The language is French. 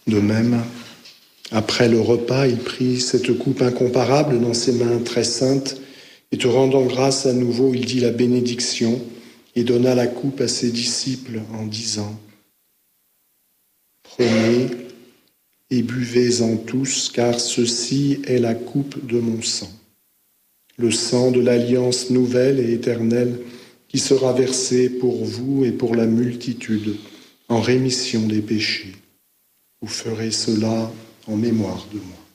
De même, après le repas, il prit cette coupe incomparable dans ses mains très saintes, et te rendant grâce à nouveau, il dit la bénédiction et donna la coupe à ses disciples en disant : Prenez et buvez-en tous, car ceci est la coupe de mon sang, le sang de l'alliance nouvelle et éternelle qui sera versé pour vous et pour la multitude en rémission des péchés. Vous ferez cela en mémoire de moi.